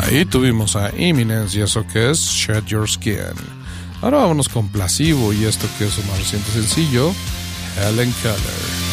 Ahí tuvimos a Eminence y eso que es Shed Your Skin. Ahora vámonos con Placebo y esto que es su más reciente sencillo, Helen Keller.